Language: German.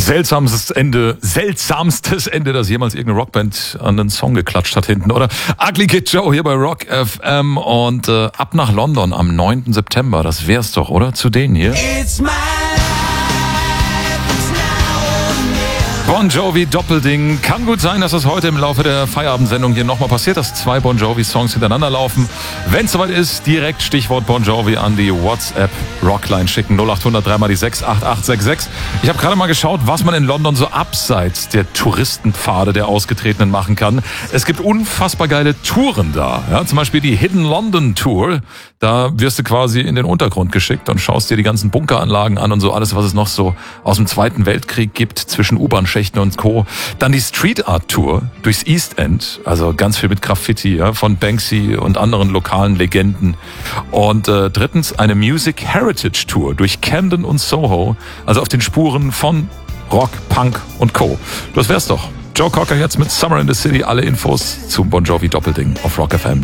Seltsamstes Ende, das jemals irgendeine Rockband an einen Song geklatscht hat hinten, oder? Ugly Kid Joe hier bei Rock FM und ab nach London am 9. September, das wär's doch, oder? Zu denen hier. Bon Jovi Doppelding. Kann gut sein, dass das heute im Laufe der Feierabendsendung hier nochmal passiert, dass 2 Bon Jovi Songs hintereinander laufen. Wenn es soweit ist, direkt Stichwort Bon Jovi an die WhatsApp Rockline schicken. 0800 3 mal die 6 8866. Ich habe gerade mal geschaut, was man in London so abseits der Touristenpfade der Ausgetretenen machen kann. Es gibt unfassbar geile Touren da. Ja, zum Beispiel die Hidden London Tour. Da wirst du quasi in den Untergrund geschickt und schaust dir die ganzen Bunkeranlagen an und so alles, was es noch so aus dem Zweiten Weltkrieg gibt, zwischen U-Bahn-Schächten und Co. Dann die Street Art Tour durchs East End, also ganz viel mit Graffiti, ja, von Banksy und anderen lokalen Legenden. Und drittens eine Music Heritage Tour durch Camden und Soho, also auf den Spuren von Rock, Punk und Co. Das wär's doch. Joe Cocker jetzt mit Summer in the City. Alle Infos zum Bon Jovi Doppelding auf Rock FM.